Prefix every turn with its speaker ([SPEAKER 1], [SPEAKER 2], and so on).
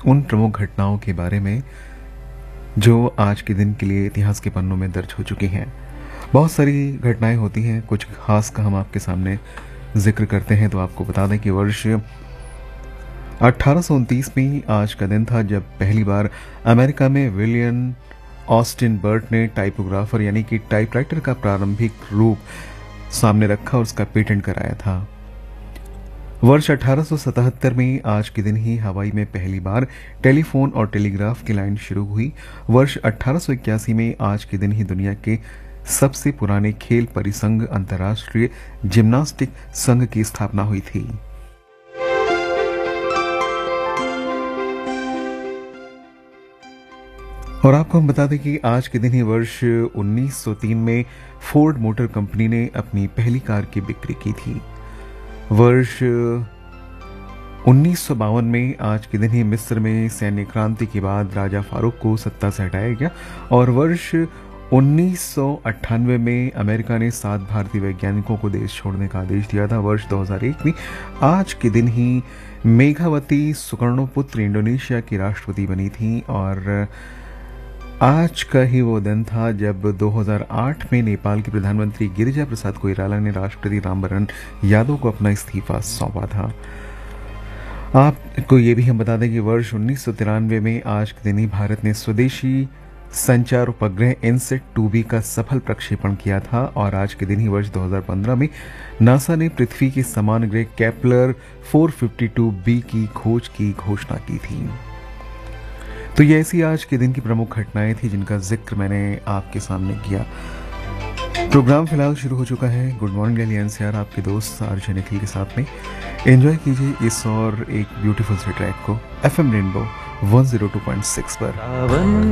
[SPEAKER 1] उन प्रमुख घटनाओं के बारे में जो आज के दिन के लिए इतिहास के पन्नों में दर्ज हो चुकी हैं। बहुत सारी घटनाएं होती हैं, कुछ खास का हम आपके सामने जिक्र करते हैं। तो आपको बता दें कि वर्ष 1829 में आज का दिन था जब पहली बार अमेरिका में विलियम ऑस्टिन बर्ट ने टाइपोग्राफर यानी कि टाइपराइटर का प्रारंभिक रूप सामने रखा और उसका पेटेंट कराया था। वर्ष 1877 में आज के दिन ही हवाई में पहली बार टेलीफोन और टेलीग्राफ की लाइन शुरू हुई। वर्ष 1881 में आज के दिन ही दुनिया के सबसे पुराने खेल परिसंघ अंतर्राष्ट्रीय जिम्नास्टिक संघ की स्थापना हुई थी। और आपको हम बता दें कि आज के दिन ही वर्ष 1903 में फोर्ड मोटर कंपनी ने अपनी पहली कार की बिक्री की थी। वर्ष 1952 में आज के दिन ही मिस्र में सैन्य क्रांति के बाद राजा फारूक को सत्ता से हटाया गया। और वर्ष 1998 में अमेरिका ने 7 भारतीय वैज्ञानिकों को देश छोड़ने का आदेश दिया था। वर्ष 2001 में आज के दिन ही मेघावती सुकर्णोपुत्र इंडोनेशिया की राष्ट्रपति बनी थी। और आज का ही वो दिन था जब 2008 में नेपाल के प्रधानमंत्री गिरिजा प्रसाद कोइराला ने राष्ट्रपति रामवरण यादव को अपना इस्तीफा सौंपा था। आपको ये भी हम बता दें कि वर्ष 1993 में आज के दिन ही भारत ने स्वदेशी संचार उपग्रह इनसेट 2B का सफल प्रक्षेपण किया था। और आज के दिन ही वर्ष 2015 में नासा ने पृथ्वी के समान ग्रह केपलर 452b की खोज की घोषणा की थी। तो ये ऐसी आज के दिन की प्रमुख घटनाएं थी जिनका जिक्र मैंने आपके सामने किया। प्रोग्राम फिलहाल शुरू हो चुका है। गुड मॉर्निंग दिल्ली एनसीआर आपके दोस्त आरजे निखिल के साथ में। एंजॉय कीजिए इस और एक ब्यूटीफुल से ट्रैक को FM रेनबो 102.6 पर।